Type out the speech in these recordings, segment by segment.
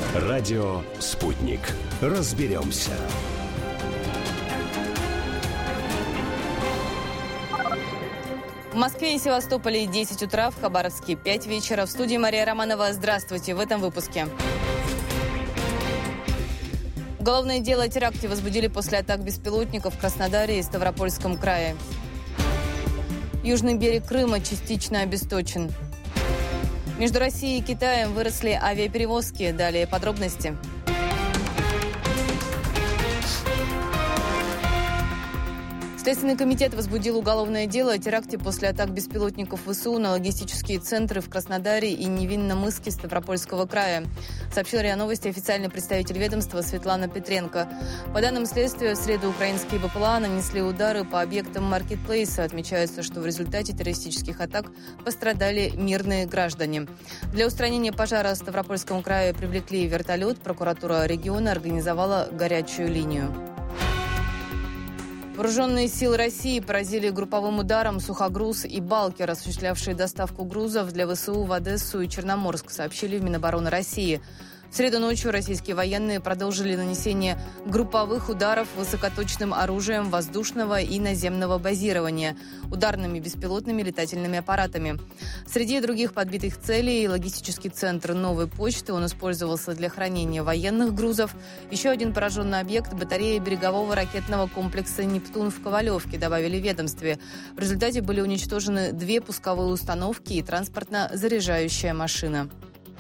Радио «Спутник». Разберемся. В Москве и Севастополе 10 утра, в Хабаровске 5 вечера. В студии Мария Романова. Здравствуйте в этом выпуске. Уголовное дело о теракте возбудили после атак беспилотников в Краснодаре и Ставропольском крае. Южный берег Крыма частично обесточен. Между Россией и Китаем выросли авиаперевозки. Далее подробности. Следственный комитет возбудил уголовное дело о теракте после атак беспилотников ВСУ на логистические центры в Краснодаре и Невинномысске Ставропольского края, сообщил РИА Новости официальный представитель ведомства Светлана Петренко. По данным следствия, в среду украинские БПЛА нанесли удары по объектам маркетплейса. Отмечается, что в результате террористических атак пострадали мирные граждане. Для устранения пожара в Ставропольском крае привлекли вертолет. Прокуратура региона организовала горячую линию. Вооруженные силы России поразили групповым ударом сухогруз и балкер, осуществлявшие доставку грузов для ВСУ в Одессу и Черноморск, сообщили в Минобороны России. В среду ночью российские военные продолжили нанесение групповых ударов высокоточным оружием воздушного и наземного базирования, ударными беспилотными летательными аппаратами. Среди других подбитых целей логистический центр «Новой почты». Он использовался для хранения военных грузов. Еще один пораженный объект – батарея берегового ракетного комплекса «Нептун» в Ковалевке, добавили в ведомстве. В результате были уничтожены 2 пусковые установки и транспортно-заряжающая машина.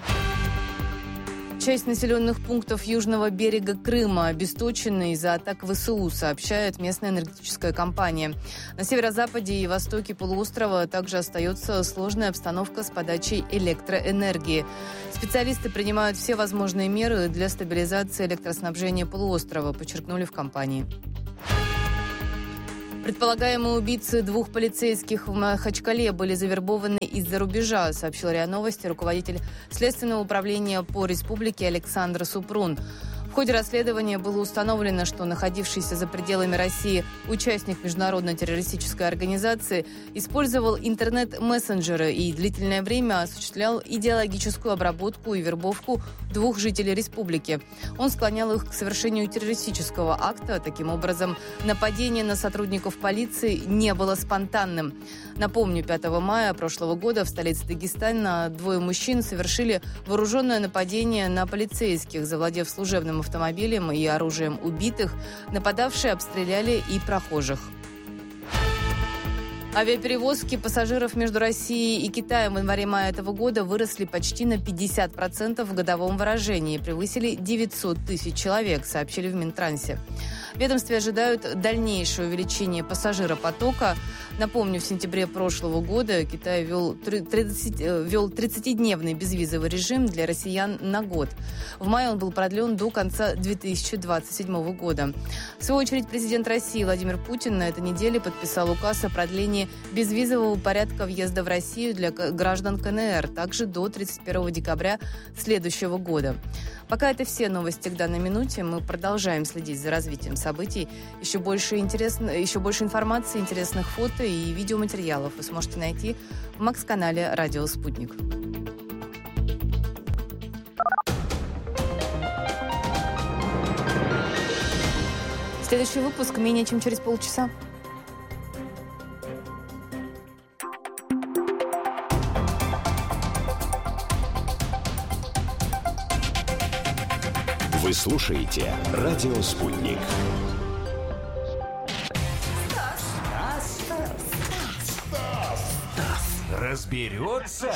Часть населенных пунктов южного берега Крыма обесточены из-за атак ВСУ, сообщает местная энергетическая компания. На северо-западе и востоке полуострова также остается сложная обстановка с подачей электроэнергии. Специалисты принимают все возможные меры для стабилизации электроснабжения полуострова, подчеркнули в компании. Предполагаемые убийцы 2 полицейских в Махачкале были завербованы из-за рубежа, сообщил РИА Новости руководитель Следственного управления по республике Александр Супрун. В ходе расследования было установлено, что находившийся за пределами России участник международной террористической организации использовал интернет-мессенджеры и длительное время осуществлял идеологическую обработку и вербовку 2 жителей республики. Он склонял их к совершению террористического акта. Таким образом, нападение на сотрудников полиции не было спонтанным. Напомню, 5 мая прошлого года в столице Дагестана 2 мужчин совершили вооруженное нападение на полицейских, завладев служебным автомобилем и оружием убитых. Нападавшие обстреляли и прохожих. Авиаперевозки пассажиров между Россией и Китаем в январе-мае этого года выросли почти на 50% в годовом выражении, превысили 900 тысяч человек, сообщили в Минтрансе. В ведомстве ожидают дальнейшее увеличение пассажиропотока. Напомню, в сентябре прошлого года Китай ввел 30-дневный безвизовый режим для россиян на год. В мае он был продлен до конца 2027 года. В свою очередь, президент России Владимир Путин на этой неделе подписал указ о продлении безвизового порядка въезда в Россию для граждан КНР, также до 31 декабря следующего года. Пока это все новости к данной минуте. Мы продолжаем следить за развитием событий. Еще больше информации, интересных фото и видеоматериалов вы сможете найти в Макс-канале «Радио Спутник». Следующий выпуск менее чем через полчаса. Вы слушаете «Радио Спутник». Разберется.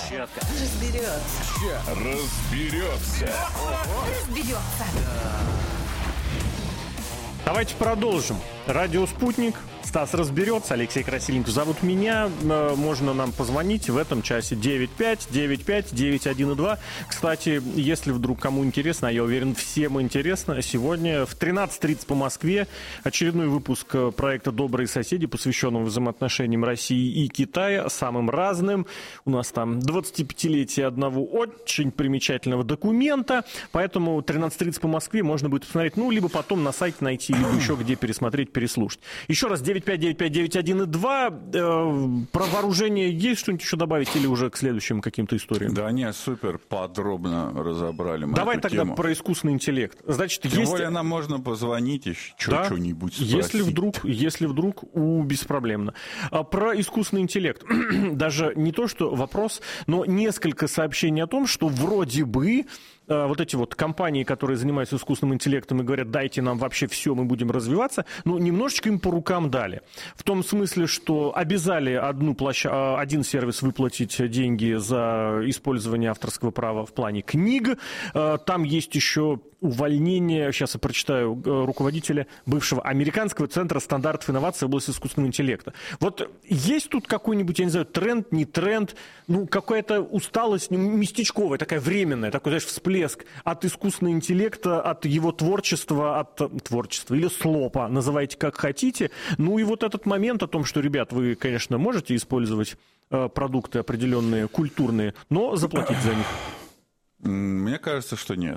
Давайте продолжим. Радио «Спутник». Стас разберется, Алексей Красильников зовут меня. Можно нам позвонить в этом часе 95-95-91-2. Кстати, если вдруг кому интересно, а я уверен, всем интересно, сегодня в 13:30 по Москве очередной выпуск проекта «Добрые соседи», посвященного взаимоотношениям России и Китая, самым разным. У нас там 25-летие одного очень примечательного документа, поэтому 13:30 по Москве можно будет посмотреть, либо потом на сайте найти сайте, либо еще где пересмотреть, переслушать. Еще раз, 9595951 и 2. Про вооружение есть что-нибудь еще добавить или уже к следующим каким-то историям? Да, они супер подробно разобрали мы Давай эту тогда тему. про искусственный интеллект. Значит, Тем более нам можно позвонить и что-нибудь спросить. Если вдруг, беспроблемно. Про искусственный интеллект. Даже не то, что вопрос, но несколько сообщений о том, что вроде бы вот эти вот компании, которые занимаются искусственным интеллектом и говорят, дайте нам вообще все, мы будем развиваться, ну, немножечко им по рукам дали. В том смысле, что обязали один сервис выплатить деньги за использование авторского права в плане книг. Там есть еще увольнение, сейчас я прочитаю, руководителя бывшего Американского центра стандартов инноваций в области искусственного интеллекта. Вот есть тут какой-нибудь, я не знаю, тренд, не тренд, ну, какая-то усталость местечковая, такая временная, такой, знаешь, всплеск от искусственного интеллекта, от его творчества или слопа, называйте как хотите. Ну и вот этот момент о том, что, ребят, вы, конечно, можете использовать продукты определенные, культурные, но заплатить за них. Мне кажется, что нет.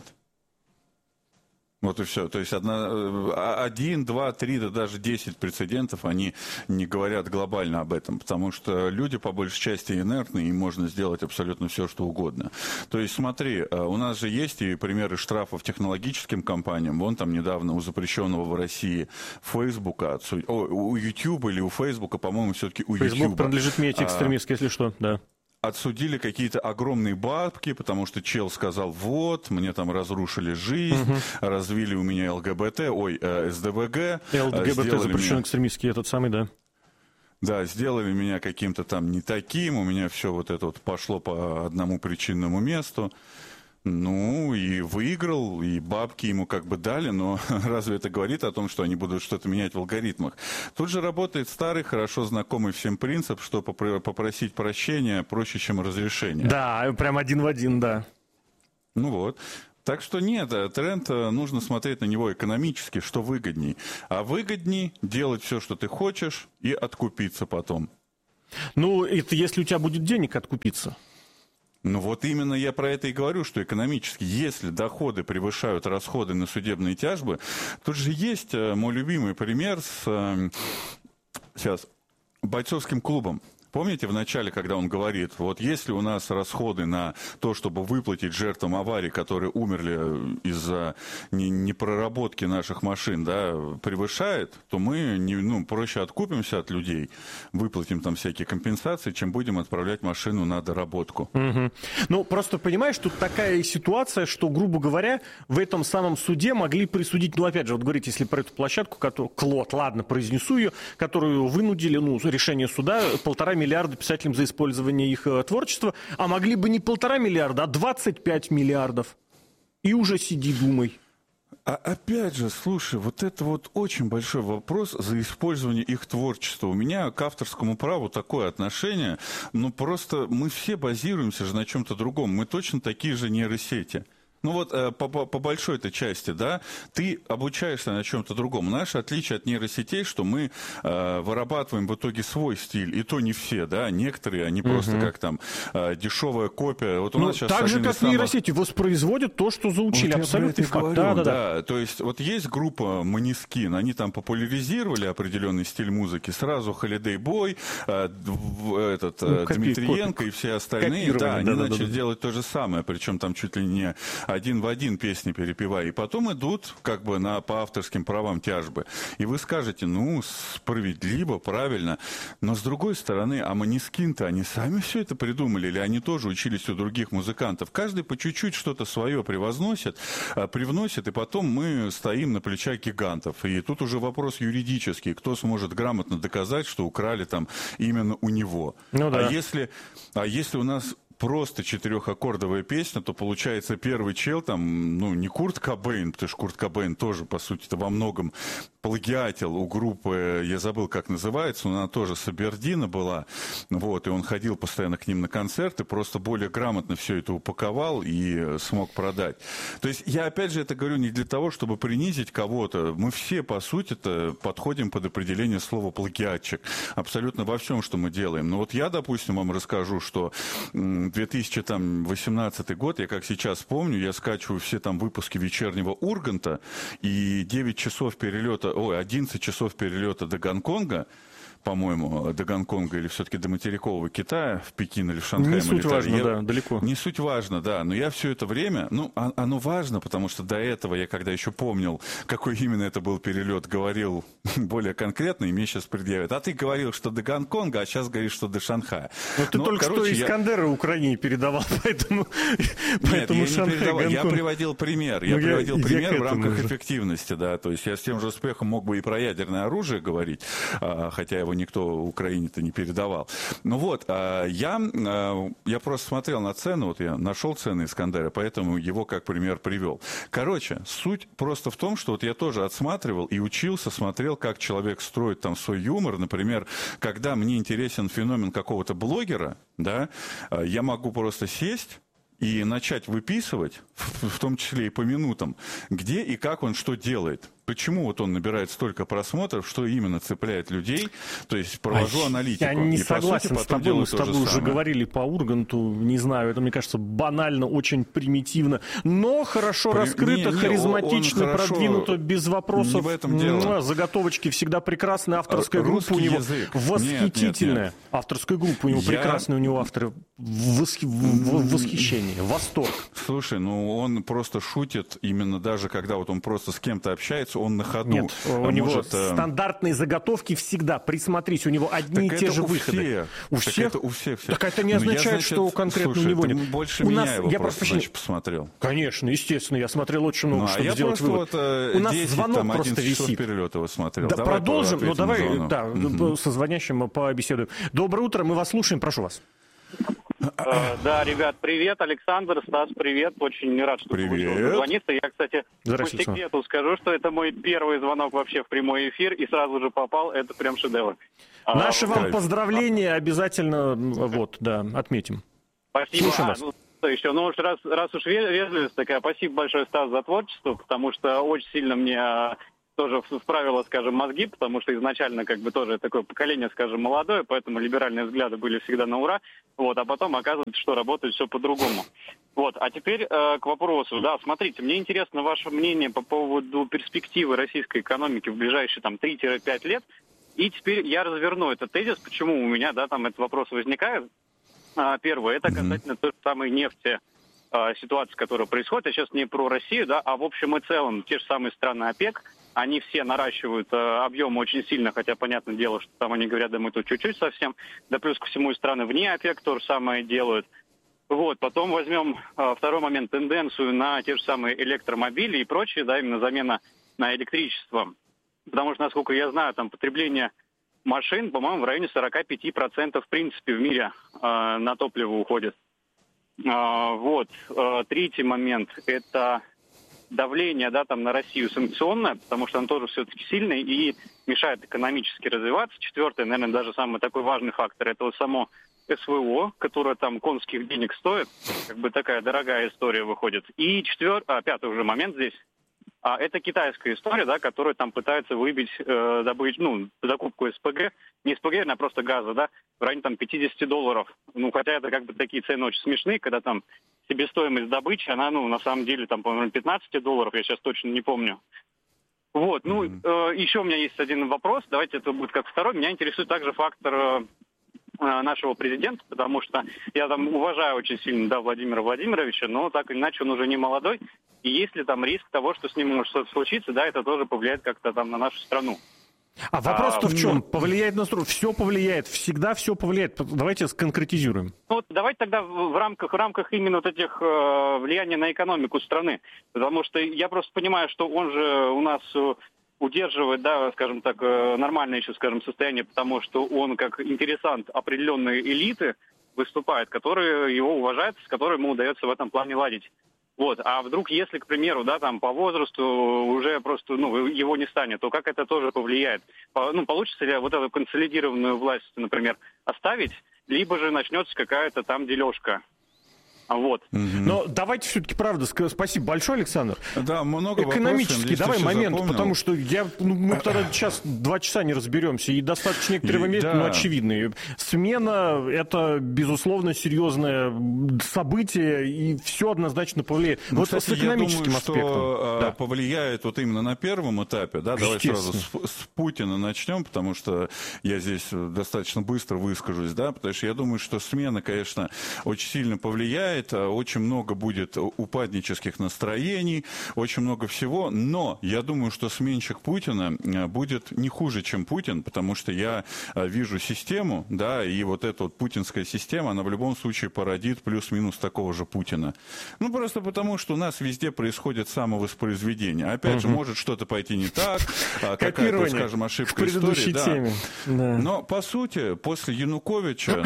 Вот и все. То есть 1, 2, 3, да даже 10 прецедентов, они не говорят глобально об этом, потому что люди по большей части инертны, и можно сделать абсолютно все, что угодно. То есть смотри, у нас же есть и примеры штрафов технологическим компаниям. Вон там недавно у запрещенного в России Фейсбука, у YouTube или у Фейсбука, по-моему, все-таки у YouTube. Фейсбук принадлежит медиа-экстремистски, если что, да. Отсудили какие-то огромные бабки, потому что чел сказал, вот, мне там разрушили жизнь, развили у меня СДВГ. ЛГБТ, запрещенный экстремистский, этот самый, да. Да, сделали меня каким-то там не таким, у меня все вот это вот пошло по одному причинному месту. Ну, и выиграл, и бабки ему как бы дали, но разве это говорит о том, что они будут что-то менять в алгоритмах? Тут же работает старый, хорошо знакомый всем принцип, что попросить прощения проще, чем разрешение. Да, прям один в один, да. Ну вот. Так что нет, тренд, нужно смотреть на него экономически, что выгодней. А выгодней делать все, что ты хочешь, и откупиться потом. Ну, это если у тебя будет денег откупиться. Ну вот именно я про это и говорю, что экономически, если доходы превышают расходы на судебные тяжбы, тут же есть мой любимый пример с бойцовским клубом. Помните в начале, когда он говорит, вот если у нас расходы на то, чтобы выплатить жертвам аварий, которые умерли из-за непроработки наших машин, да, превышает, то мы проще откупимся от людей, выплатим там всякие компенсации, чем будем отправлять машину на доработку. Угу. Ну, просто понимаешь, тут такая ситуация, что, грубо говоря, в этом самом суде могли присудить, ну, опять же, вот говорить, если про эту площадку, произнесу ее, которую вынудили, решение суда, 1,5 миллиарда писателям за использование их творчества, а могли бы не 1,5 миллиарда, а 25 миллиардов. И уже сиди, думай. А опять же, слушай, вот это вот очень большой вопрос за использование их творчества. У меня к авторскому праву такое отношение, просто мы все базируемся же на чем-то другом. Мы точно такие же нейросети. Ну вот по большой-то части, да, ты обучаешься на чем-то другом. Наше отличие от нейросетей, что мы вырабатываем в итоге свой стиль, и то не все, да, некоторые, они просто как там дешевая копия. Вот у нас сейчас так же, как нейросети, воспроизводят то, что заучили, вот абсолютный факт. Да. То есть вот есть группа Måneskin, они там популяризировали определенный стиль музыки, сразу Holiday Boy, Дмитриенко и все остальные, да, они начали делать то же самое, причем там чуть ли не один в один песни перепевая. И потом идут как бы по авторским правам тяжбы. И вы скажете, справедливо, правильно. Но с другой стороны, а Måneskin-то они сами все это придумали, или они тоже учились у других музыкантов? Каждый по чуть-чуть что-то свое привносит, и потом мы стоим на плечах гигантов. И тут уже вопрос юридический. Кто сможет грамотно доказать, что украли там именно у него? Ну, да. А если у нас просто 4-аккордовая песня, то получается первый чел там, не Курт Кобейн, потому что Курт Кобейн тоже, по сути-то, во многом плагиатил у группы, я забыл, как называется, но она тоже с Абердина была, вот, и он ходил постоянно к ним на концерты, просто более грамотно все это упаковал и смог продать. То есть я, опять же, это говорю не для того, чтобы принизить кого-то, мы все, по сути-то, подходим под определение слова плагиатчик, абсолютно во всем, что мы делаем. Но вот я, допустим, вам расскажу, что 2018 год, я как сейчас помню, я скачиваю все там выпуски «Вечернего Урганта», и 9 часов перелета 11 часов перелета до Гонконга, по-моему, до Гонконга или все-таки до материкового Китая, в Пекин или в Шанхай. Не суть важно, да, далеко. Не суть важно, да, но я все это время, оно важно, потому что до этого я, когда еще помнил, какой именно это был перелет, говорил более конкретно, и мне сейчас предъявят. А ты говорил, что до Гонконга, а сейчас говоришь, что до Шанхая. Но ты только что Искандера Украине передавал, поэтому Шанхай, я приводил пример. Я приводил пример в рамках эффективности, да, то есть я с тем же успехом мог бы и про ядерное оружие говорить, хотя его никто Украине-то не передавал. Ну вот, я просто смотрел на цену, вот я нашел цены Искандера, поэтому его как пример привел. Короче, суть просто в том, что вот я тоже отсматривал и учился, смотрел, как человек строит там свой юмор. Например, когда мне интересен феномен какого-то блогера, да, я могу просто сесть и начать выписывать, в том числе и по минутам, где и как он что делает. Почему вот он набирает столько просмотров, что именно цепляет людей, то есть провожу аналитику. Я не согласен по сути, с тобой, мы с тобой уже говорили по Урганту, не знаю, это, мне кажется, банально, очень примитивно, но хорошо раскрыто, харизматично, продвинуто, без вопросов. Не в этом дело. Заготовочки всегда прекрасные, авторская группа у него восхитительная. Нет. Авторская группа у него прекрасная, у него авторы восхищение, восторг. Слушай, он просто шутит, именно даже когда вот он просто с кем-то общается, он на ходу. Нет, у него стандартные заготовки всегда. Присмотрись, у него одни и те же выходы. У всех? Это у всех. Так это не означает, что конкретно у него нет. Больше меня его просто посмотрел. Конечно, естественно, я смотрел очень много, чтобы сделать вывод. У нас звонок просто висит. Его смотрел. Да, продолжим, но давай со звонящим побеседуем. Доброе утро, мы вас слушаем, прошу вас. Да, ребят, привет, Александр, Стас, привет, очень рад, что получилось дозвониться. Я, кстати, по секрету скажу, что это мой первый звонок вообще в прямой эфир, и сразу же попал, это прям шедевр. Наши вам поздравления обязательно, отметим. Спасибо. Раз уж вежливость такая, спасибо большое, Стас, за творчество, потому что очень сильно мне тоже вправило, скажем, мозги, потому что изначально тоже такое поколение, скажем, молодое, поэтому либеральные взгляды были всегда на ура, а потом оказывается, что работает все по-другому. А теперь к вопросу. Да, смотрите, мне интересно ваше мнение по поводу перспективы российской экономики в ближайшие 3-5 лет, и теперь я разверну этот тезис, почему у меня, этот вопрос возникает. Первое, это касательно той же самой нефти, ситуации, которая происходит. Я сейчас не про Россию, а в общем и целом те же самые страны ОПЕК, они все наращивают объемы очень сильно, хотя, понятное дело, что там они говорят, да мы тут чуть-чуть совсем, да плюс ко всему и страны вне ОПЕК то же самое делают. Потом возьмем второй момент, тенденцию на те же самые электромобили и прочее, именно замена на электричество. Потому что, насколько я знаю, потребление машин, по-моему, в районе 45% в принципе в мире на топливо уходит. Третий момент – это давление, на Россию санкционное, потому что оно тоже все-таки сильное и мешает экономически развиваться. Четвертый, наверное, даже самый такой важный фактор – это само СВО, которое конских денег стоит, такая дорогая история выходит. И пятый уже момент здесь – это китайская история, которая пытается выбить, добыть, закупку СПГ, не СПГ, а просто газа, в районе $50. Хотя это такие цены очень смешные, когда себестоимость добычи, она, на самом деле, по-моему, $15, я сейчас точно не помню. Еще у меня есть один вопрос, давайте это будет как второй. Меня интересует также фактор нашего президента, потому что я уважаю очень сильно, Владимира Владимировича, но так или иначе он уже не молодой, и есть ли риск того, что с ним может что-то случиться, это тоже повлияет как-то на нашу страну. А вопрос-то в чем? Повлияет на страну? Все повлияет, всегда все повлияет. Давайте сконкретизируем. Давайте тогда в рамках именно этих влияния на экономику страны, потому что я просто понимаю, что он же у нас удерживает, скажем так, нормальное еще, состояние, потому что он как интересант определенной элиты выступает, которые его уважают, с которой ему удается в этом плане ладить. А вдруг, если, к примеру, по возрасту уже просто, его не станет, то как это тоже повлияет? Получится ли эту консолидированную власть, например, оставить, либо же начнется какая-то дележка? Вот. Но давайте все-таки, правда, спасибо большое, Александр. Да, много экономический, давай момент, запомнил. потому что мы тогда час-два часа не разберемся, и достаточно некоторые моменты, но очевидные. Смена — это, безусловно, серьезное событие, и все однозначно повлияет. Вот кстати, с экономическим аспектом. Что повлияет вот именно на первом этапе, да, давай сразу с Путина начнем, потому что я здесь достаточно быстро выскажусь, да, потому что я думаю, что смена, конечно, очень сильно повлияет. Очень много будет упаднических настроений, очень много всего, но я думаю, что сменщик Путина будет не хуже, чем Путин, потому что я вижу систему, да, и вот эта вот путинская система, она в любом случае породит плюс-минус такого же Путина. Ну, просто потому, что у нас везде происходит самовоспроизведение. Опять же, может что-то пойти не так, какая-то, скажем, ошибка истории. Теме. Да. Но, по сути, после Януковича,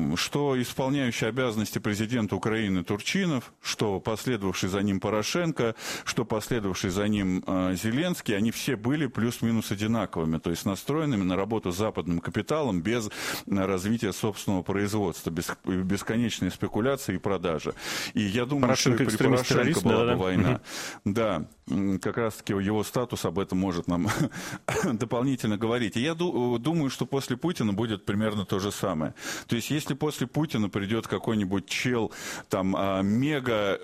что исполняющий обязанности президента Украины Турчинов, что последовавший за ним Порошенко, что последовавший за ним Зеленский, они все были плюс-минус одинаковыми, то есть настроенными на работу с западным капиталом без развития собственного производства, без бесконечной спекуляции и продажи. И я думаю, Порошенко, что и при Порошенко была бы война. Да, как раз-таки его статус об этом может нам дополнительно говорить. И я думаю, что после Путина будет примерно то же самое. То есть, если после Путина придет какой-нибудь чел, там, мега...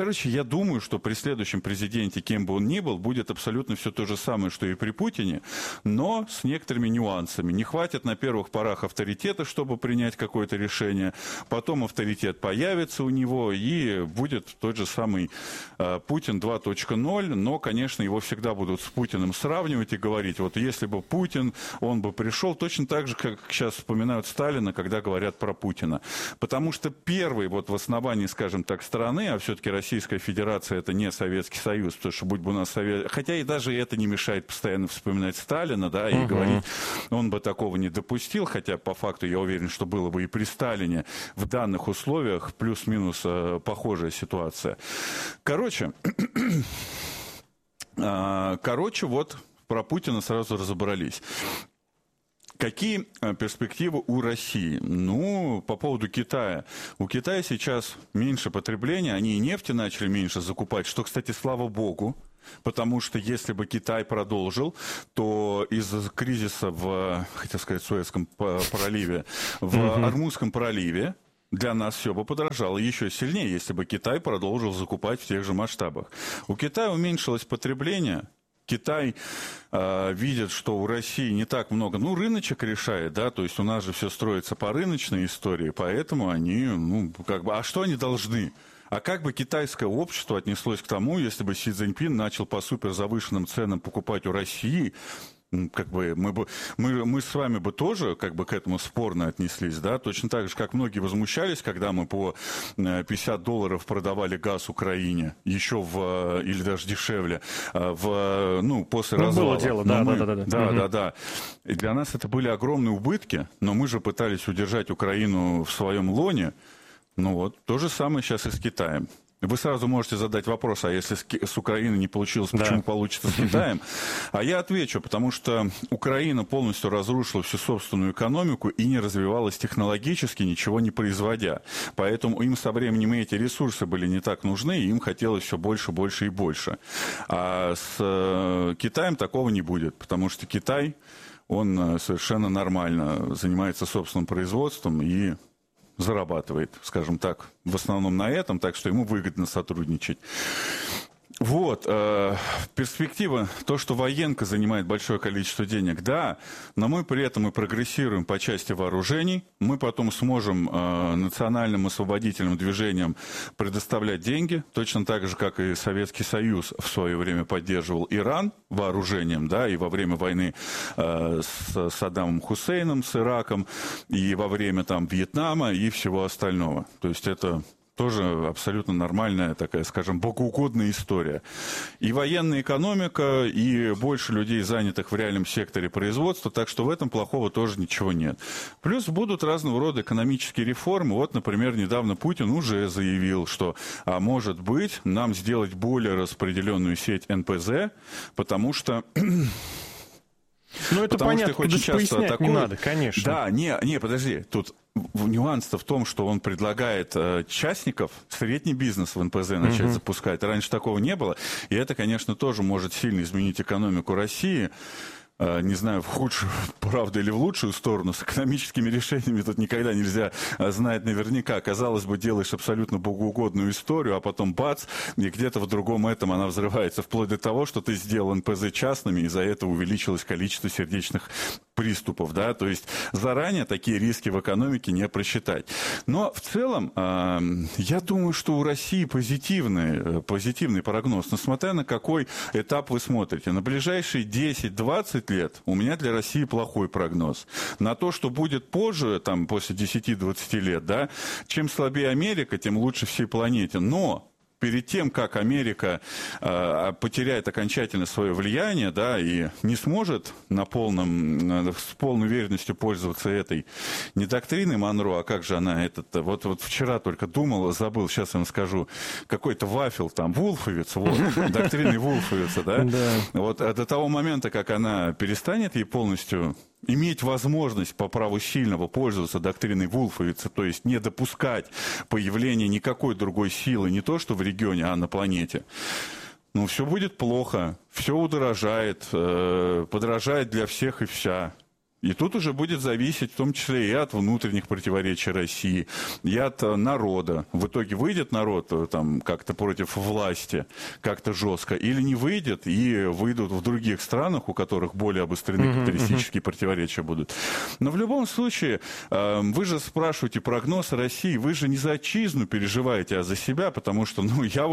я думаю, что при следующем президенте, кем бы он ни был, будет абсолютно все то же самое, что и при Путине, но с некоторыми нюансами. Не хватит на первых порах авторитета, чтобы принять какое-то решение, потом авторитет появится у него, и будет тот же самый Путин 2.0, но, конечно, его всегда будут с Путиным сравнивать и говорить, вот если бы Путин, он бы пришел, точно так же, как сейчас вспоминают Сталина, когда говорят про Путина. Потому что первый вот в основании, скажем так, страны, а все-таки Российская Федерация — это не Советский Союз, потому что будь бы у нас хотя и даже это не мешает постоянно вспоминать Сталина, да, и говорить, он бы такого не допустил, хотя по факту я уверен, что было бы и при Сталине в данных условиях плюс-минус похожая ситуация. Короче, вот про Путина сразу разобрались. Какие перспективы у России? Ну, по поводу Китая. У Китая сейчас меньше потребления, они и нефти начали меньше закупать, что, кстати, слава богу, потому что если бы Китай продолжил, то из-за кризиса в, хотел сказать, Суэцком проливе, в Ормузском проливе, для нас все бы подорожало еще сильнее, если бы Китай продолжил закупать в тех же масштабах. У Китая уменьшилось потребление. Китай видит, что у России не так много, рыночек решает, да, то есть у нас же все строится по рыночной истории, поэтому они, а что они должны? А как бы китайское общество отнеслось к тому, если бы Си Цзиньпин начал по суперзавышенным ценам покупать у России? Мы с вами бы тоже к этому спорно отнеслись, да, точно так же, как многие возмущались, когда мы по $50 продавали газ Украине, еще или даже дешевле, после развала. Было дело, да. И для нас это были огромные убытки, но мы же пытались удержать Украину в своем лоне. То же самое сейчас и с Китаем. Вы сразу можете задать вопрос, а если с Украиной не получилось, почему получится с Китаем? А я отвечу, потому что Украина полностью разрушила всю собственную экономику и не развивалась технологически, ничего не производя. Поэтому им со временем эти ресурсы были не так нужны, и им хотелось все больше, больше и больше. А с Китаем такого не будет, потому что Китай, он совершенно нормально занимается собственным производством и зарабатывает, скажем так, в основном на этом, так что ему выгодно сотрудничать. Перспектива, то, что военка занимает большое количество денег, да, но мы при этом и прогрессируем по части вооружений, мы потом сможем национальным освободительным движениям предоставлять деньги, точно так же, как и Советский Союз в свое время поддерживал Иран вооружением, да, и во время войны с Саддамом Хусейном, с Ираком, и во время Вьетнама и всего остального. То есть это тоже абсолютно нормальная такая, скажем, богоугодная история. И военная экономика, и больше людей, занятых в реальном секторе производства, так что в этом плохого тоже ничего нет. Плюс будут разного рода экономические реформы. Вот, например, недавно Путин уже заявил, что, может быть, нам сделать более распределенную сеть НПЗ, потому что Ну, это понятно, что очень часто пояснять не надо, конечно. Да, не, подожди, тут нюанс-то в том, что он предлагает частников, средний бизнес в НПЗ начать запускать. Раньше такого не было, и это, конечно, тоже может сильно изменить экономику России. Не знаю, в худшую, правда, или в лучшую сторону. С экономическими решениями тут никогда нельзя знать наверняка. Казалось бы, делаешь абсолютно богоугодную историю, а потом бац, и где-то в другом этом она взрывается. Вплоть до того, что ты сделал НПЗ частными, и из-за этого увеличилось количество сердечных приступов. Да? То есть заранее такие риски в экономике не просчитать. Но в целом, я думаю, что у России позитивный прогноз. Несмотря на какой этап вы смотрите. На ближайшие 10-20 лет у меня для России плохой прогноз. На то, что будет позже, там, после 10-20 лет, да, чем слабее Америка, тем лучше всей планете. Но перед тем, как Америка потеряет окончательно свое влияние, да, и не сможет с полной уверенностью пользоваться этой не доктриной Монро, а как же она вот вчера только думал, забыл, сейчас я вам скажу, какой-то вафел там, Вулфовец, доктриной Вулфовица, да, вот до того момента, как она перестанет ей полностью иметь возможность по праву сильного пользоваться доктриной Вулфовица, то есть не допускать появления никакой другой силы, не то что в регионе, а на планете, ну, все будет плохо, все удорожает, подорожает для всех и вся. И тут уже будет зависеть в том числе и от внутренних противоречий России, и от народа. В итоге выйдет народ там как-то против власти, как-то жестко, или не выйдет, и выйдут в других странах, у которых более обострены капиталистические противоречия будут. Но в любом случае, вы же спрашиваете прогноз России, вы же не за отчизну переживаете, а за себя, потому что,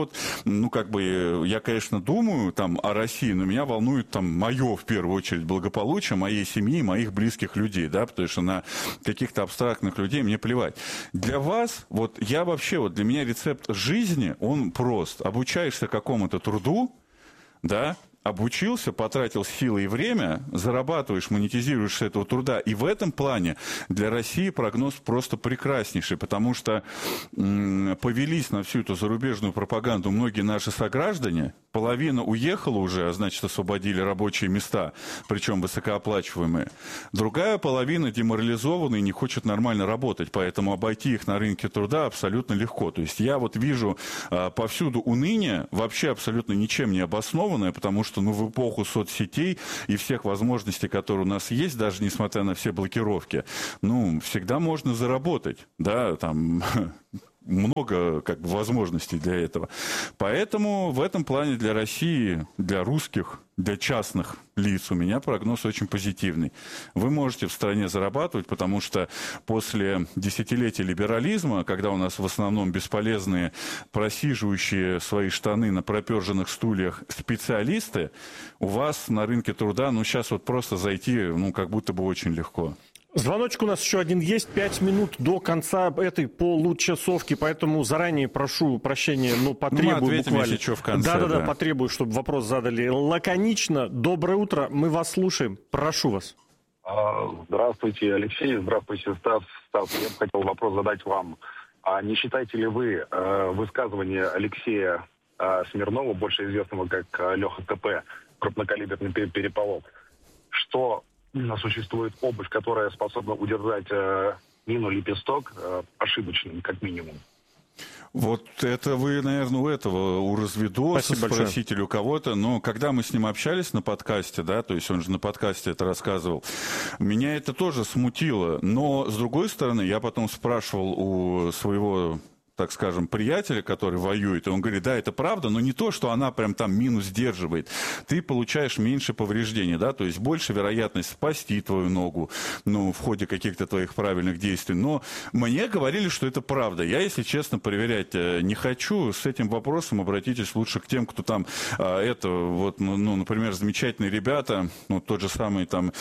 я, конечно, думаю там о России, но меня волнует там мое, в первую очередь, благополучие моей семьи, моих близких людей, да, потому что на каких-то абстрактных людей мне плевать. Для вас, для меня рецепт жизни, он прост. Обучаешься какому-то труду, да, обучился, потратил силы и время, зарабатываешь, монетизируешь с этого труда. И в этом плане для России прогноз просто прекраснейший, потому что повелись на всю эту зарубежную пропаганду многие наши сограждане, половина уехала уже, а значит, освободили рабочие места, причем высокооплачиваемые. Другая половина деморализована и не хочет нормально работать, поэтому обойти их на рынке труда абсолютно легко. То есть я вижу повсюду уныние, вообще абсолютно ничем не обоснованное, потому что в эпоху соцсетей и всех возможностей, которые у нас есть, даже несмотря на все блокировки, всегда можно заработать, да, там много возможностей для этого. Поэтому в этом плане для России, для русских, для частных лиц у меня прогноз очень позитивный. Вы можете в стране зарабатывать, потому что после десятилетий либерализма, когда у нас в основном бесполезные, просиживающие свои штаны на проперженных стульях специалисты, у вас на рынке труда, сейчас просто зайти, как будто бы очень легко. Звоночек у нас еще один есть. 5 минут до конца этой получасовки, поэтому заранее прошу прощения, потребую буквально. Если что в конце. Да, потребую, чтобы вопрос задали лаконично. Доброе утро, мы вас слушаем. Прошу вас. Здравствуйте, Алексей. Здравствуйте, Стас. Я бы хотел вопрос задать вам. А не считаете ли вы высказывание Алексея Смирнова, больше известного как Леха ТП, крупнокалиберный переполох, что существует обувь, которая способна удержать мину лепесток ошибочным, как минимум? Вот это вы, наверное, у разведоса спросите или у кого-то, но когда мы с ним общались на подкасте, да, то есть он же на подкасте это рассказывал, меня это тоже смутило, но, с другой стороны, я потом спрашивал у своего, так скажем, приятеля, который воюет, и он говорит, да, это правда, но не то, что она прям там мину сдерживает. Ты получаешь меньше повреждений, да, то есть больше вероятность спасти твою ногу, в ходе каких-то твоих правильных действий. Но мне говорили, что это правда. Я, если честно, проверять не хочу. С этим вопросом обратитесь лучше к тем, кто там, например, замечательные ребята, тот же самый там,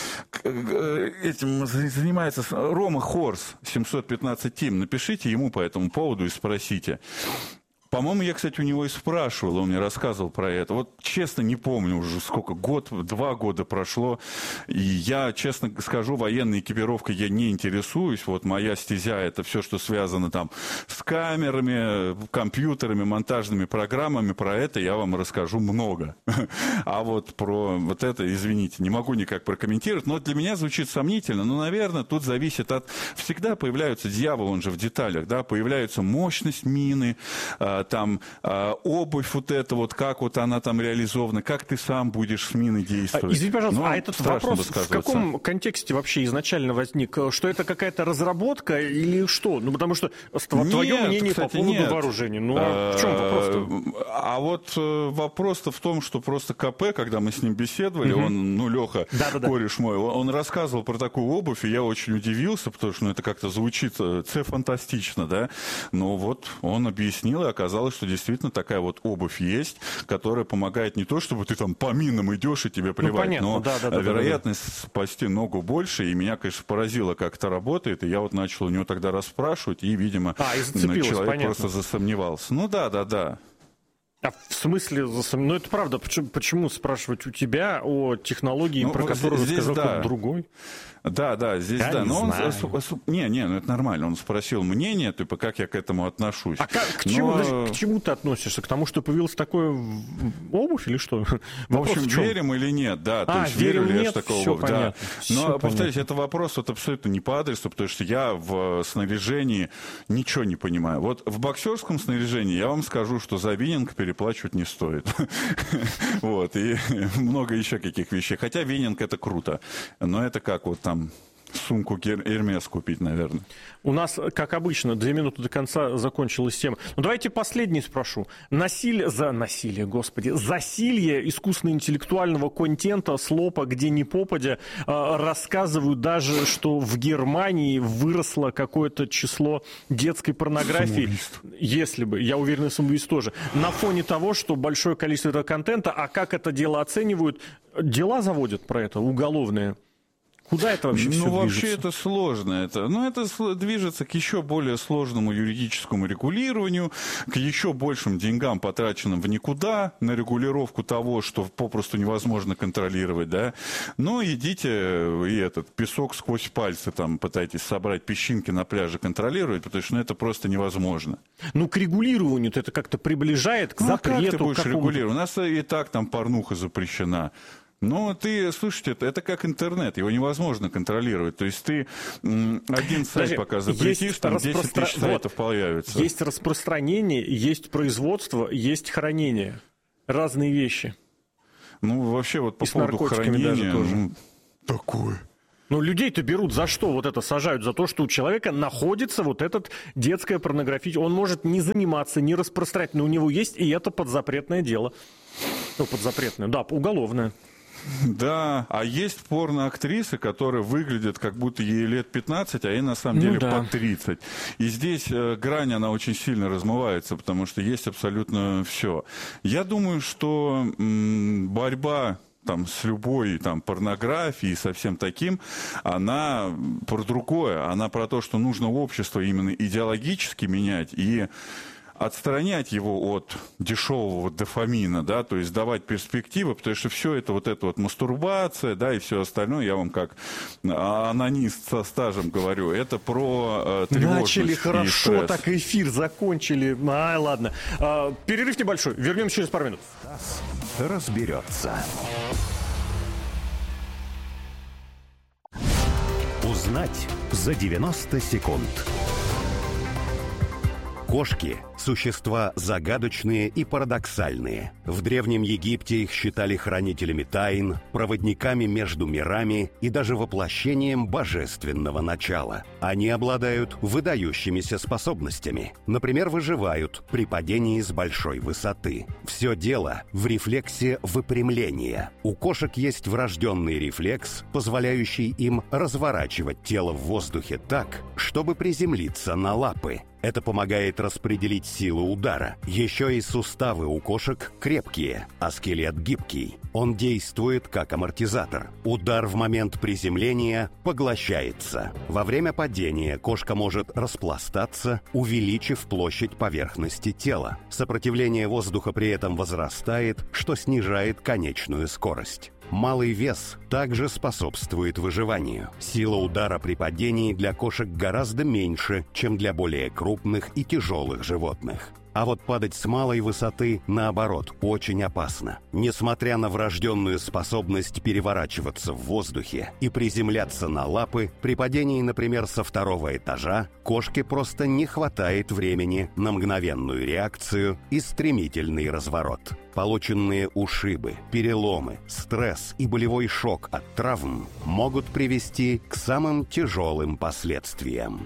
этим занимается Рома Хорс, 715 Team. Напишите ему по этому поводу и спросите. По-моему, я, кстати, у него и спрашивал, он мне рассказывал про это. Вот честно не помню уже сколько, 2 года прошло. И я, честно скажу, военной экипировкой я не интересуюсь. Вот моя стезя — это все, что связано там с камерами, компьютерами, монтажными программами. Про это я вам расскажу много. А вот про вот это, извините, не могу никак прокомментировать. Но для меня звучит сомнительно. Но, наверное, тут зависит от... Всегда появляются дьявол, он же в деталях, да, появляется мощность мины, там обувь вот эта вот, как вот она там реализована, как ты сам будешь с миной действовать. Извините, пожалуйста, этот вопрос в каком контексте вообще изначально возник? Что это какая-то разработка или что? Ну, потому что твое мнение, кстати, по поводу вооружения. Ну, а в чем вопрос-то? А вот вопрос-то в том, что просто КП, когда мы с ним беседовали, он, ну, Леха, кореш мой, он рассказывал про такую обувь, и я очень удивился, потому что, ну, это как-то звучит фантастично, да, но вот он объяснил, и оказалось, что действительно такая вот обувь есть, которая помогает не то, чтобы ты там по минам идешь и тебе плевать, но вероятность спасти ногу больше, и меня, конечно, поразило, как это работает, и я вот начал у него тогда расспрашивать, и, видимо, человек просто засомневался. Ну да. А в смысле, ну это правда, почему спрашивать у тебя о технологии, про которую сказал кто-то другой? Да, здесь да. Но он, ну это нормально. Он спросил мнение, типа, как я к этому отношусь. А к чему ты относишься? К тому, что появилась такая обувь или что? В общем, верим или нет, да. То есть верю ли я в такую обувь, да. Но, повторюсь, это вопрос вот абсолютно не по адресу, потому что я в снаряжении ничего не понимаю. Вот в боксерском снаряжении я вам скажу, что за вининг переплачивать не стоит. Вот, и много еще каких вещей. Хотя вининг — это круто. Но это как вот там сумку Hermes купить, наверное. У нас, как обычно, 2 минуты до конца закончилась тема. Ну, давайте последний спрошу. Засилье искусственно-интеллектуального контента с лопа, где ни попадя, рассказывают даже, что в Германии выросло какое-то число детской порнографии. Самоубийств. Если бы, я уверен, самоубийств тоже. На фоне того, что большое количество этого контента, а как это дело оценивают, дела заводят про это, уголовные. Куда это вообще все движется? Ну, вообще это сложно. Это движется к еще более сложному юридическому регулированию, к еще большим деньгам, потраченным в никуда, на регулировку того, что попросту невозможно контролировать, да. Но идите и песок сквозь пальцы, там, пытайтесь собрать песчинки на пляже, контролировать, потому что это просто невозможно. Ну, к регулированию это как-то приближает, к запрету. Как ты будешь регулировать? У нас и так там порнуха запрещена. Но слушайте, это как интернет, его невозможно контролировать. То есть ты один сайт пока запретишь, там 10 тысяч сайтов появится. Есть распространение, есть производство, есть хранение. Разные вещи. Ну, вообще вот по поводу хранения, такое. Ну, людей-то берут за что? Вот это сажают за то, что у человека находится вот этот детская порнография. Он может не заниматься, не распространять, но у него есть и это подзапретное дело. Ну, подзапретное, да, уголовное. Да, а есть порноактрисы, которые выглядят, как будто ей лет 15, а ей на самом деле по 30. И здесь грань, она очень сильно размывается, потому что есть абсолютно все. Я думаю, что борьба там, с любой там, порнографией, со всем таким, она про другое. Она про то, что нужно общество именно идеологически менять и отстранять его от дешевого дофамина, да, то есть давать перспективы, потому что все это вот мастурбация, да, и все остальное, я вам как анонист со стажем говорю, это про тревожность. Начали хорошо, стресс. Так эфир закончили. Ладно. Перерыв небольшой. Вернемся через пару минут. Разберется. Узнать за 90 секунд. Кошки – существа загадочные и парадоксальные. В Древнем Египте их считали хранителями тайн, проводниками между мирами и даже воплощением божественного начала. Они обладают выдающимися способностями. Например, выживают при падении с большой высоты. Все дело в рефлексе выпрямления. У кошек есть врожденный рефлекс, позволяющий им разворачивать тело в воздухе так, чтобы приземлиться на лапы. Это помогает распределить силу удара. Еще и суставы у кошек крепкие, а скелет гибкий. Он действует как амортизатор. Удар в момент приземления поглощается. Во время падения кошка может распластаться, увеличив площадь поверхности тела. Сопротивление воздуха при этом возрастает, что снижает конечную скорость. Малый вес также способствует выживанию. Сила удара при падении для кошек гораздо меньше, чем для более крупных и тяжелых животных. А вот падать с малой высоты, наоборот, очень опасно. Несмотря на врожденную способность переворачиваться в воздухе и приземляться на лапы, при падении, например, со 2-го этажа, кошке просто не хватает времени на мгновенную реакцию и стремительный разворот. Полученные ушибы, переломы, стресс и болевой шок от травм могут привести к самым тяжелым последствиям.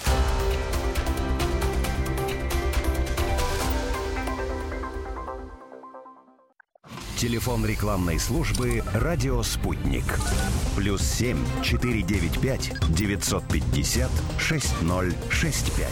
Телефон рекламной службы «Радио Спутник». +7 495 950 6065.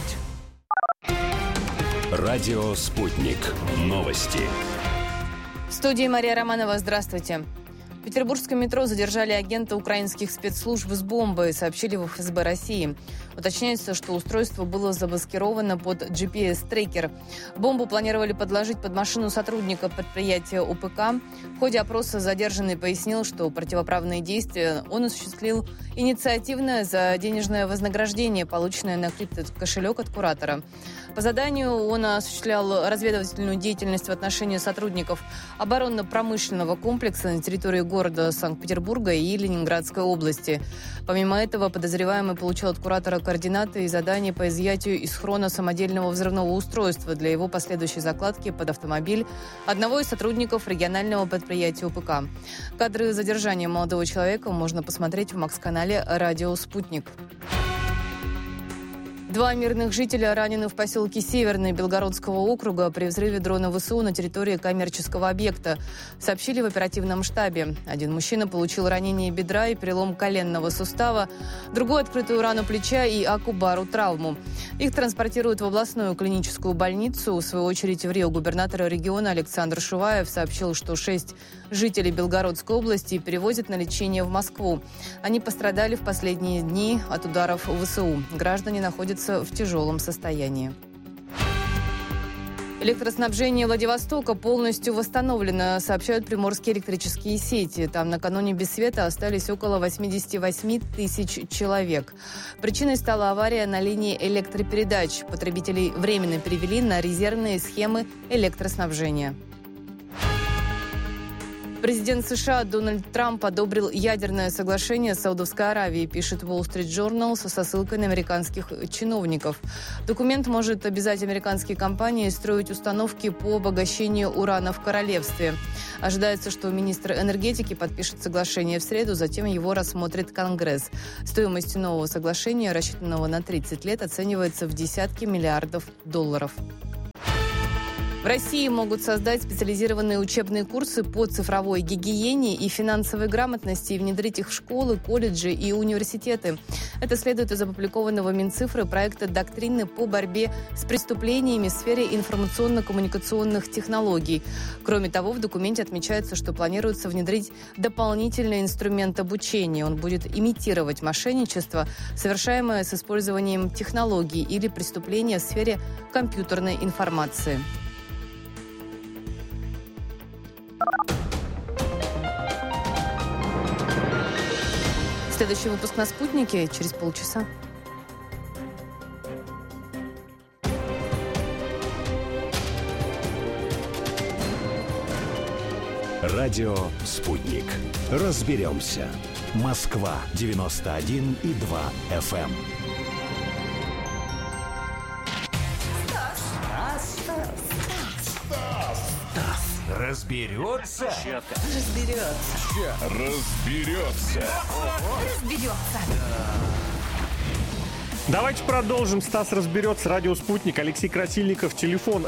Радио Спутник. Новости. В студии Мария Романова. Здравствуйте. В петербургском метро задержали агента украинских спецслужб с бомбой, сообщили в ФСБ России. Уточняется, что устройство было замаскировано под GPS-трекер. Бомбу планировали подложить под машину сотрудника предприятия ОПК. В ходе опроса задержанный пояснил, что противоправные действия он осуществил инициативно за денежное вознаграждение, полученное на криптокошелек от куратора. По заданию он осуществлял разведывательную деятельность в отношении сотрудников оборонно-промышленного комплекса на территории города Санкт-Петербурга и Ленинградской области. Помимо этого, подозреваемый получил от куратора координаты и задания по изъятию из хрона самодельного взрывного устройства для его последующей закладки под автомобиль одного из сотрудников регионального предприятия УПК. Кадры задержания молодого человека можно посмотреть в МАКС-канале «Радио Спутник». 2 мирных жителя ранены в поселке Северный Белгородского округа при взрыве дрона ВСУ на территории коммерческого объекта, сообщили в оперативном штабе. Один мужчина получил ранение бедра и перелом коленного сустава, другой – открытую рану плеча и акубару травму. Их транспортируют в областную клиническую больницу. В свою очередь в Рио губернатор региона Александр Шуваев сообщил, что 6 жителей Белгородской области перевозят на лечение в Москву. Они пострадали в последние дни от ударов ВСУ. Граждане находятся в тяжелом состоянии. Электроснабжение Владивостока полностью восстановлено, сообщают приморские электрические сети. Там накануне без света остались около 88 тысяч человек. Причиной стала авария на линии электропередач. Потребителей временно перевели на резервные схемы электроснабжения. Президент США Дональд Трамп одобрил ядерное соглашение с Саудовской Аравией, пишет Wall Street Journal со ссылкой на американских чиновников. Документ может обязать американские компании строить установки по обогащению урана в королевстве. Ожидается, что министр энергетики подпишет соглашение в среду, затем его рассмотрит Конгресс. Стоимость нового соглашения, рассчитанного на 30 лет, оценивается в десятки миллиардов долларов. В России могут создать специализированные учебные курсы по цифровой гигиене и финансовой грамотности и внедрить их в школы, колледжи и университеты. Это следует из опубликованного Минцифры проекта доктрины по борьбе с преступлениями в сфере информационно-коммуникационных технологий. Кроме того, в документе отмечается, что планируется внедрить дополнительный инструмент обучения. Он будет имитировать мошенничество, совершаемое с использованием технологий или преступления в сфере компьютерной информации. Следующий выпуск на «Спутнике» через полчаса. Радио «Спутник». Разберемся. Москва, 91,2 FM. Разберется? Разберется. Давайте продолжим. Стас разберется. Радио «Спутник». Алексей Красильников. Телефон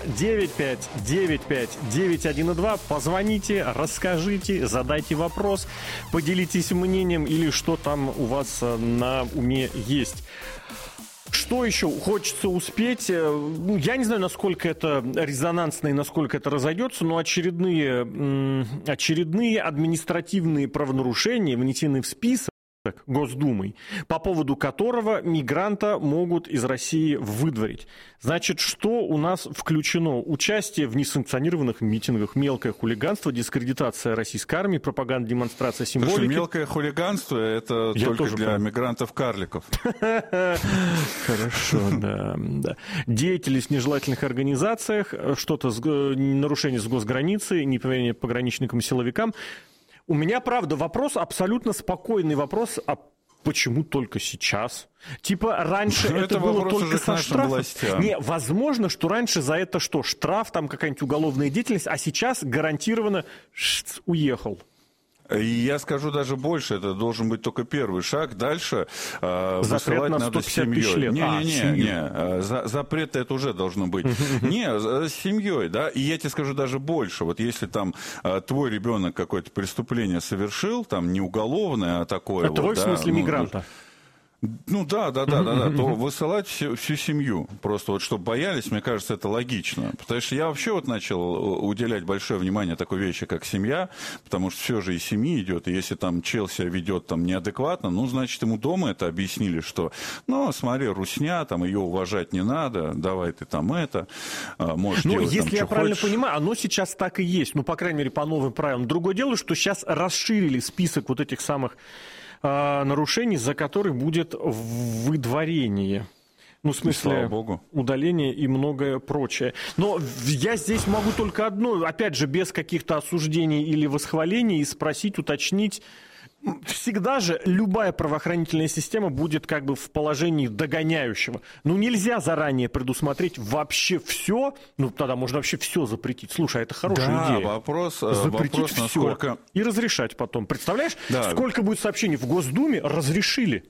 9595-91,2. Позвоните, расскажите, задайте вопрос, поделитесь мнением или что там у вас на уме есть. Что еще хочется успеть? Я не знаю, насколько это резонансно и насколько это разойдется, но очередные административные правонарушения внесены в список Госдумой, по поводу которого мигранта могут из России выдворить. Значит, что у нас включено? Участие в несанкционированных митингах, мелкое хулиганство, дискредитация российской армии, пропаганда, демонстрация символики. Слушай, мелкое хулиганство — это только для мигрантов-карликов. Хорошо, да. Деятельность в нежелательных организациях, что-то нарушение с госграницей, неповиновение пограничникам и силовикам. У меня, правда, вопрос, абсолютно спокойный вопрос, а почему только сейчас? Типа раньше это было только со штрафом? Не, возможно, что раньше за это что? Штраф, там какая-нибудь уголовная деятельность, а сейчас гарантированно уехал. И я скажу даже больше, это должен быть только первый шаг. Дальше высылать надо с семьей. Не, запрет это уже должно быть. Не, с семьей, да. И я тебе скажу даже больше. Вот если там твой ребенок какое-то преступление совершил, там не уголовное, а такое. Это в смысле мигранта? Ну да, то высылать всю семью. Просто вот чтобы боялись, мне кажется, это логично. Потому что я вообще вот начал уделять большое внимание такой вещи, как семья, потому что все же из семьи идет, и если там чел себя ведет там неадекватно, ну, значит, ему дома это объяснили, что, ну, смотри, русня, там, ее уважать не надо, давай ты там это, можешь делать там, если я правильно хочешь. понимаю, оно сейчас так и есть, ну, по крайней мере, по новым правилам. Другое дело, что сейчас расширили список вот этих самых нарушений, за которые будет выдворение. Ну, в смысле, удаление и многое прочее. Но я здесь могу только одно, опять же, без каких-то осуждений или восхвалений, спросить, уточнить. Всегда же любая правоохранительная система будет как бы в положении догоняющего. Ну, нельзя заранее предусмотреть вообще все, ну, тогда можно вообще все запретить. Слушай, а это хорошая идея. Вопрос, запретить все насколько... и разрешать потом. Представляешь, сколько будет сообщений в Госдуме разрешили?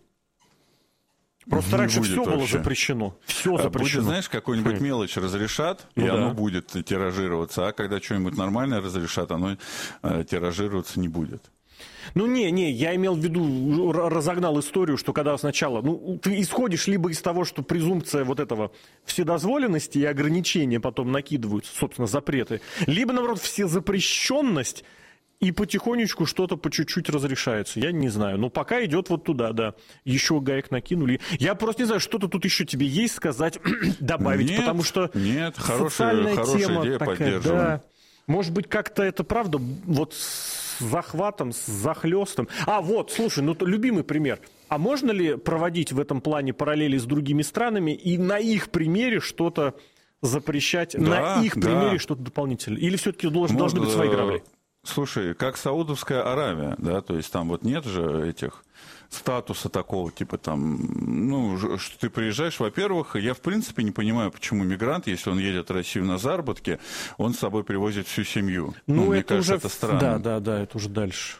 Просто раньше все было запрещено. Все запрещено. Будет, знаешь, какую-нибудь мелочь разрешат, и оно будет тиражироваться. А когда что-нибудь нормальное разрешат, оно тиражироваться не будет. Ну, я имел в виду, разогнал историю, что когда сначала, ну, ты исходишь либо из того, что презумпция вот этого вседозволенности и ограничения потом накидываются, собственно, запреты, либо, наоборот, всезапрещенность, и потихонечку что-то по чуть-чуть разрешается. Я не знаю. Но пока идет вот туда, да. Еще гаек накинули. Я просто не знаю, что-то тут еще тебе есть сказать, добавить, потому что хорошая тема идея, такая, поддерживаем. да. Может быть, как-то это правда вот с захватом, с захлестом. Вот, слушай, ну любимый пример. А можно ли проводить в этом плане параллели с другими странами и на их примере что-то запрещать, на их примере что-то дополнительное? Или все-таки должны быть свои грабли? Слушай, как Саудовская Аравия, да, то есть там вот нет же этих статуса такого, типа там, ну, что ты приезжаешь, во-первых, я в принципе не понимаю, почему мигрант, если он едет в Россию на заработки, он с собой привозит всю семью. Ну, мне кажется, это странно. Да, это уже дальше.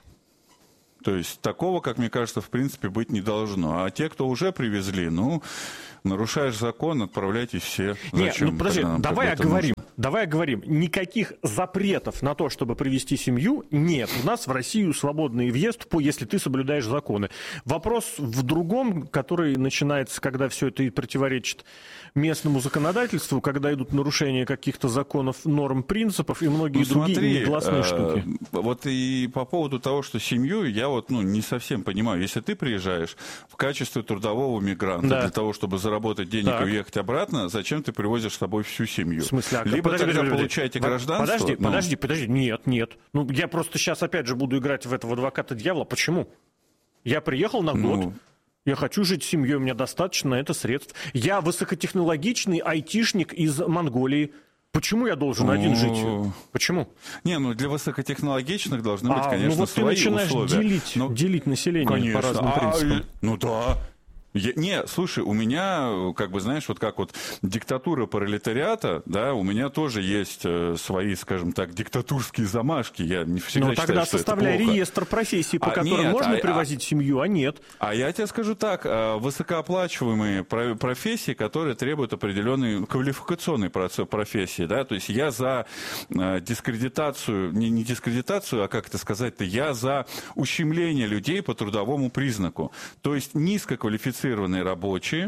То есть такого, как мне кажется, в принципе быть не должно. А те, кто уже привезли, ну, нарушаешь закон, отправляйтесь все. Зачем? Ну подожди, давай оговорим. Никаких запретов на то, чтобы привести семью, нет. У нас в Россию свободный въезд, если ты соблюдаешь законы. Вопрос в другом, который начинается, когда все это противоречит местному законодательству, когда идут нарушения каких-то законов, норм, принципов и многие другие негласные штуки. Вот и по поводу того, что семью, я вот не совсем понимаю. Если ты приезжаешь в качестве трудового мигранта для того, чтобы заработать денег и уехать обратно, зачем ты привозишь с собой всю семью? В смысле? Либо тогда получаете гражданство. Подожди. Нет. Ну, я просто сейчас опять же буду играть в этого адвоката дьявола. Почему? Я приехал на год. Я хочу жить с семьей, у меня достаточно на это средств. Я высокотехнологичный айтишник из Монголии. Почему я должен один жить? Почему? Для высокотехнологичных должны быть, конечно, свои условия. Ты начинаешь делить население по разным принципам. Слушай, у меня, знаешь, вот как вот диктатура пролетариата, да, у меня тоже есть свои, скажем так, диктатурские замашки. Я не всегда считаю, тогда что составляй это плохо. Реестр профессий, по которым можно привозить семью, а нет. А я тебе скажу так, высокооплачиваемые профессии, которые требуют определенной квалификационной профессии, да, то есть я за дискредитацию, не дискредитацию, а как это сказать-то, я за ущемление людей по трудовому признаку. То есть низкоквалифицированные рабочие,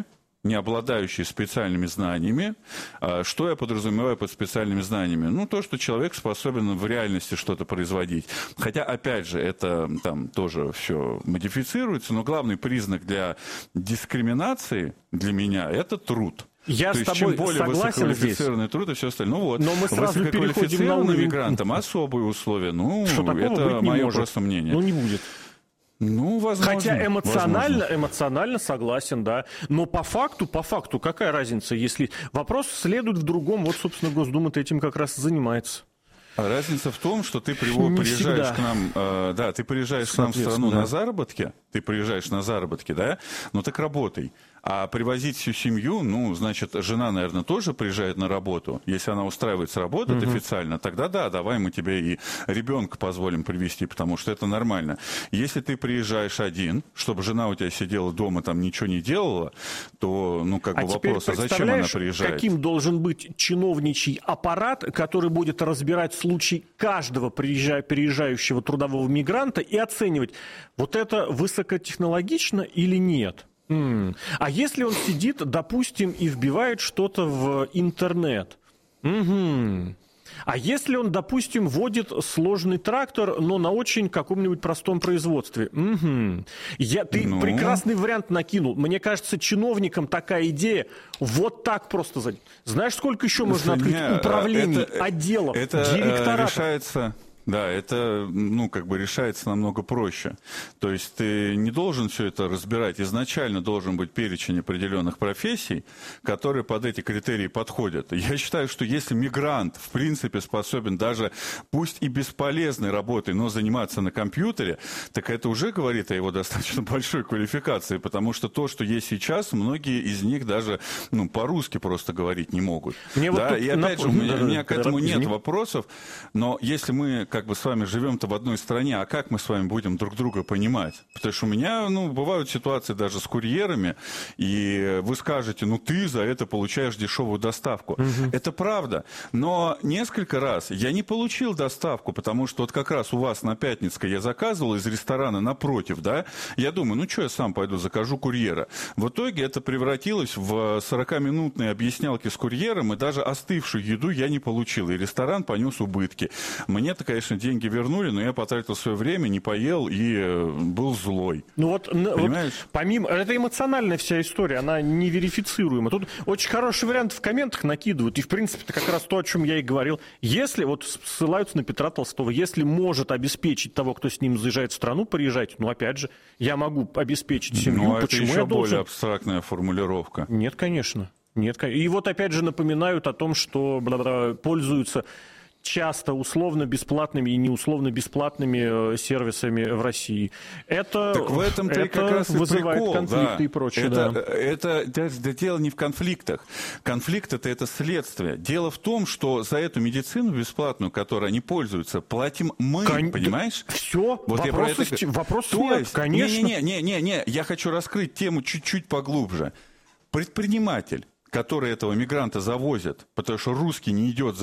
не обладающий специальными знаниями. Что я подразумеваю под специальными знаниями? Ну, то, что человек способен в реальности что-то производить. Хотя, опять же, это там тоже все модифицируется, но главный признак для дискриминации для меня – это труд. Я то с есть, тобой чем более согласен высококвалифицированный здесь. труд и все остальное. Ну вот, но мы сразу высококвалифицированным мигрантам особые условия. Ну, это мое просто мнение. Ну, не будет. Ну, возможно. Хотя эмоционально согласен, да. Но по факту, какая разница, если... Вопрос следует в другом. Вот, собственно, Госдума-то этим как раз и занимается. А разница в том, что ты приезжаешь к нам, ты приезжаешь к нам в страну на заработки, да, ну так работай. А привозить всю семью, ну, значит, жена, наверное, тоже приезжает на работу. Если она устраивается работать официально, тогда да, давай мы тебе и ребенка позволим привезти, потому что это нормально. Если ты приезжаешь один, чтобы жена у тебя сидела дома, там ничего не делала, то, ну, как бы вопрос, а зачем она приезжает? Каким должен быть чиновничий аппарат, который будет разбирать случай каждого переезжающего трудового мигранта и оценивать, вот это высокотехнологично или нет? А если он сидит, допустим, и вбивает что-то в интернет? А если он, допустим, водит сложный трактор, но на очень каком-нибудь простом производстве? Ты прекрасный вариант накинул. Мне кажется, чиновникам такая идея вот так просто... Знаешь, сколько еще можно открыть управлений, отделов, директоратов? Решается... Да, это, ну, как бы решается намного проще. То есть ты не должен все это разбирать. Изначально должен быть перечень определенных профессий, которые под эти критерии подходят. Я считаю, что если мигрант, в принципе, способен даже, пусть и бесполезной работой, но заниматься на компьютере, так это уже говорит о его достаточно большой квалификации, потому что то, что есть сейчас, многие из них даже, ну, по-русски просто говорить не могут. И опять же, у меня к этому нет вопросов, но если мы как бы с вами живем-то в одной стране, а как мы с вами будем друг друга понимать? Потому что у меня, бывают ситуации даже с курьерами, и вы скажете, ты за это получаешь дешевую доставку. Это правда, но несколько раз я не получил доставку, потому что вот как раз у вас на Пятницкой я заказывал из ресторана напротив, да, я думаю, что я сам пойду закажу курьера. В итоге это превратилось в 40-минутные объяснялки с курьером, и даже остывшую еду я не получил, и ресторан понес убытки. Мне-то, конечно, деньги вернули, но я потратил свое время, не поел и был злой. Понимаешь? Помимо... Это эмоциональная вся история, она неверифицируема. Тут очень хороший вариант в комментах накидывают, и, в принципе, это как раз то, о чем я и говорил. Если, ссылаются на Петра Толстого, если может обеспечить того, кто с ним заезжает в страну, приезжать, опять же, я могу обеспечить семью, почему это я еще должен... более абстрактная формулировка. Нет, конечно. И вот опять же напоминают о том, что пользуются часто условно-бесплатными и неусловно-бесплатными сервисами в России. Это так в этом-то и как раз вызывает прикол, конфликты и прочее. Это дело не в конфликтах. Конфликт — это следствие. Дело в том, что за эту медицину бесплатную, которой они пользуются, платим мы, понимаешь? Все, вот вопрос нет, конечно. Не, я хочу раскрыть тему чуть-чуть поглубже. Предприниматель, который этого мигранта завозит, потому что русский не идет